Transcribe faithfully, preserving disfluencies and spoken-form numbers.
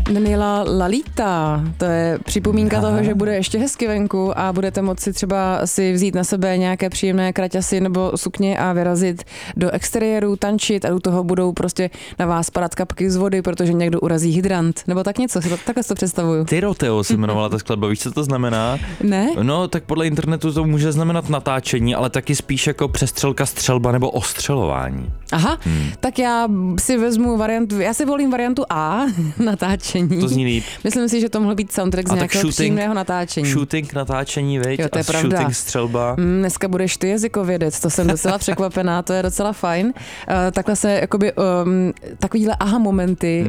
Daniela Lalita, to je připomínka Aha. toho, že bude ještě hezky venku a budete moci třeba si vzít na sebe nějaké příjemné kraťasy nebo sukně a vyrazit do exteriéru, tančit a u toho budou prostě na vás padat kapky z vody, protože někdo urazí hydrant, nebo tak něco, si to, takhle si to představuju. Tyroteo se jmenovala ta skladba, víš, co to znamená? Ne? No, tak podle internetu to může znamenat natáčení, ale taky spíš jako přestřelka, střelba nebo ostřelování. Aha, hmm. tak já si vezmu variantu, já si volím variantu A, natáčení. To zní líp. Myslím si, že to mohl být soundtrack z A nějakého shooting, příjemného natáčení. Shooting, natáčení, viď? Jo, to je a pravda. shooting, střelba. Mm, dneska budeš ty jazykovědec, to jsem docela překvapená, to je docela fajn. Uh, takhle se, jakoby, um, takovýhle aha momenty